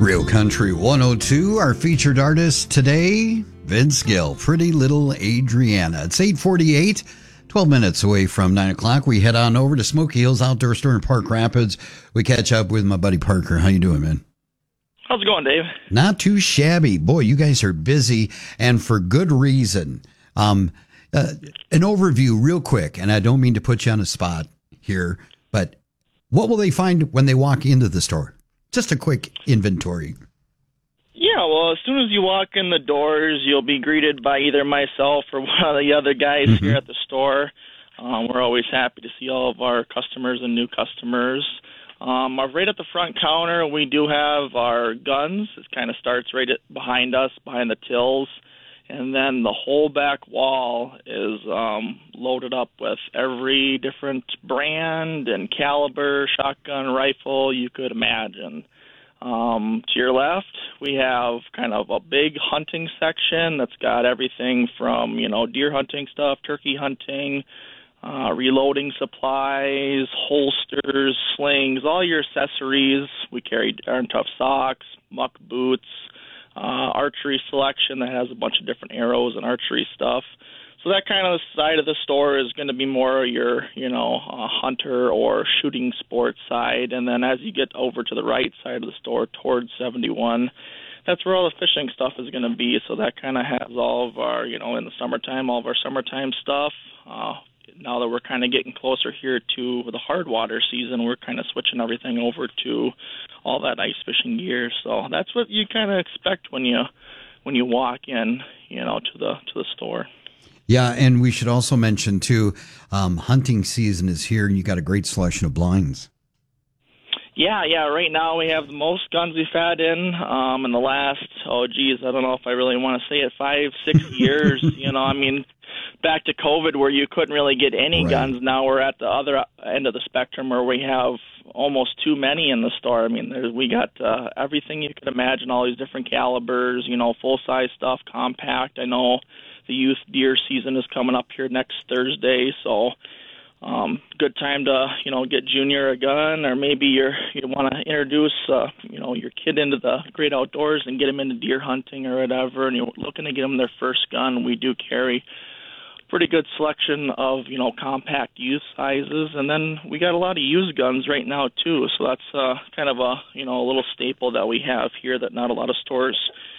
Real Country 102, our featured artist today, Vince Gill, Pretty Little Adriana. It's 8:48, 12 minutes away from 9 o'clock. We head on over to Smoky Hills Outdoor Store in Park Rapids. We catch up with my buddy Parker. How you doing, man? How's it going, Dave? Not too shabby. Boy, you guys are busy, and for good reason. An overview real quick, and I don't mean to put you on a spot here, but what will they find when they walk into the store? Just a quick inventory. Yeah, well, as soon as you walk in the doors, you'll be greeted by either myself or one of the other guys here at the store. We're always happy to see all of our customers and new customers. Right at the front counter, we do have our guns. It kind of starts right behind us, behind the tills. And then the whole back wall is loaded up with every different brand and caliber, shotgun, rifle you could imagine. To your left, we have kind of a big hunting section that's got everything from, deer hunting stuff, turkey hunting, reloading supplies, holsters, slings, all your accessories. We carry darn tough socks, muck boots, archery selection that has a bunch of different arrows and archery stuff. So that kind of side of the store is going to be more your, hunter or shooting sports side. And then as you get over to the right side of the store towards 71, that's where all the fishing stuff is going to be. So that kind of has all of our, in the summertime, all of our summertime stuff. Now that we're kind of getting closer here to the hard water season, we're kind of switching everything over to all that ice fishing gear. So that's what you kind of expect when you walk in, to the store. Yeah, and we should also mention too, hunting season is here, and you got a great selection of blinds. Yeah. Right now we have the most guns we've had in the last, I don't know if I really want to say it, 5-6 years. Back to COVID where you couldn't really get any guns. Now we're at the other end of the spectrum where we have almost too many in the store. We got everything you could imagine, all these different calibers, full-size stuff, compact. I know the youth deer season is coming up here next Thursday, so good time to, get Junior a gun, or maybe you want to introduce, your kid into the great outdoors and get him into deer hunting or whatever, and you're looking to get them their first gun. We do carry pretty good selection of, compact youth sizes. And then we got a lot of used guns right now, too. So that's kind of a little staple that we have here that not a lot of stores,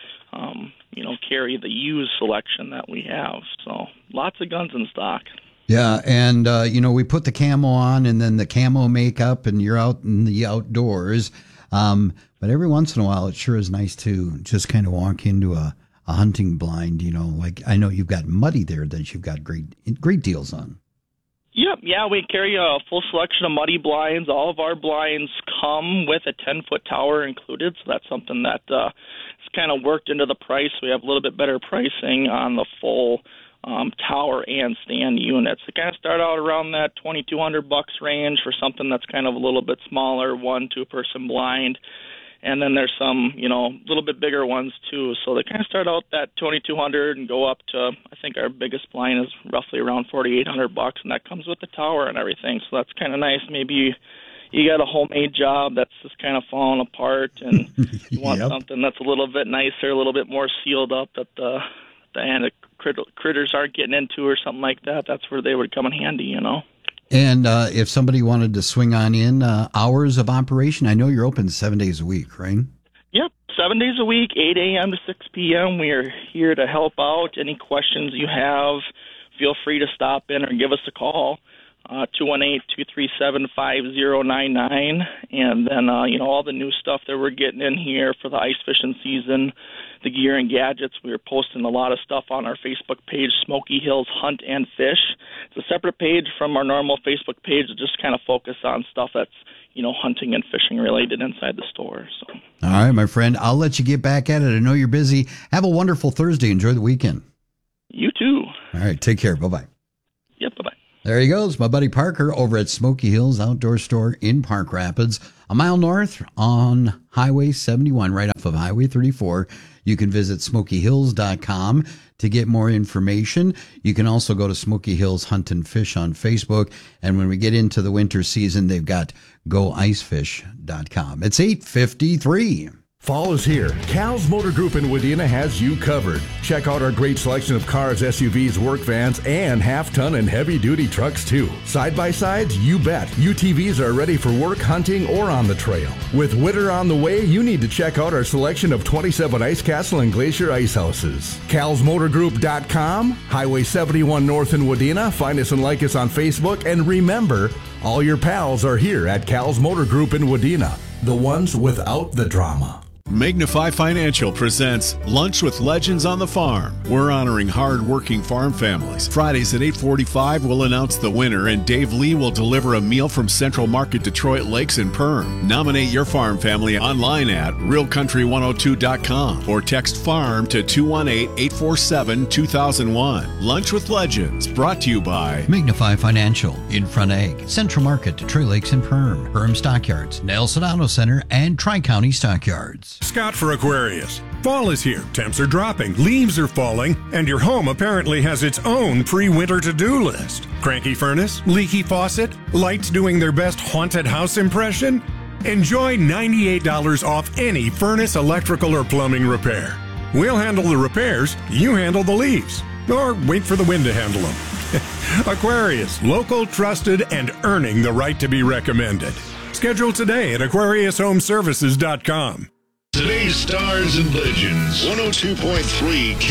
carry the used selection that we have. So lots of guns in stock. Yeah, and, we put the camo on and then the camo makeup and you're out in the outdoors. But every once in a while, it sure is nice to just kind of walk into a hunting blind, like I know you've got Muddy there that you've got great deals on. Yep. Yeah, we carry a full selection of Muddy blinds. All of our blinds come with a 10-foot tower included, so that's something that is kind of worked into the price. We have a little bit better pricing on the full tower and stand units. They kind of start out around that $2,200 range for something that's kind of a little bit smaller, 1-2 person blind. And then there's some, little bit bigger ones too. So they kind of start out at $2,200 and go up to, I think our biggest blind is roughly around $4,800, and that comes with the tower and everything. So that's kind of nice. Maybe you got a homemade job that's just kind of falling apart, and you want something that's a little bit nicer, a little bit more sealed up that the end critters aren't getting into or something like that. That's where they would come in handy, And if somebody wanted to swing on in, hours of operation, I know you're open 7 days a week, right? Yep, 7 days a week, 8 a.m. to 6 p.m. We are here to help out. Any questions you have, feel free to stop in or give us a call, 218-237-5099. And then, all the new stuff that we're getting in here for the ice fishing season, the gear and gadgets. We are posting a lot of stuff on our Facebook page, Smoky Hills Hunt and Fish. It's a separate page from our normal Facebook page to just kind of focus on stuff that's, hunting and fishing related inside the store. So. All right, my friend, I'll let you get back at it. I know you're busy. Have a wonderful Thursday. Enjoy the weekend. You too. All right, take care. Bye-bye. Yep, bye-bye. There he goes, my buddy Parker over at Smoky Hills Outdoor Store in Park Rapids, a mile north on Highway 71, right off of Highway 34. You can visit SmokyHills.com to get more information. You can also go to Smoky Hills Hunt and Fish on Facebook. And when we get into the winter season, they've got GoIcefish.com. It's 8:53. Fall is here. Cal's Motor Group in Wadena has you covered. Check out our great selection of cars, SUVs, work vans, and half-ton and heavy-duty trucks, too. Side-by-sides, you bet. UTVs are ready for work, hunting, or on the trail. With winter on the way, you need to check out our selection of 27 Ice Castle and Glacier ice houses. Cal'sMotorGroup.com, Highway 71 North in Wadena. Find us and like us on Facebook. And remember, all your pals are here at Cal's Motor Group in Wadena. The ones without the drama. Magnify Financial presents Lunch with Legends on the Farm. We're honoring hard-working farm families. Fridays at 8:45, we'll announce the winner, and Dave Lee will deliver a meal from Central Market Detroit Lakes and Perm. Nominate your farm family online at realcountry102.com or text FARM to 218-847-2001. Lunch with Legends, brought to you by Magnify Financial, In Front Egg, Central Market, Detroit Lakes and Perm Stockyards, Nelson Auto Center, and Tri-County Stockyards. Scott for Aquarius. Fall is here. Temps are dropping, leaves are falling, and your home apparently has its own pre-winter to-do list. Cranky furnace? Leaky faucet? Lights doing their best haunted house impression? Enjoy $98 off any furnace, electrical, or plumbing repair. We'll handle the repairs, you handle the leaves. Or wait for the wind to handle them. Aquarius, local, trusted, and earning the right to be recommended. Schedule today at AquariusHomeservices.com. Today's Stars and Legends, 102.3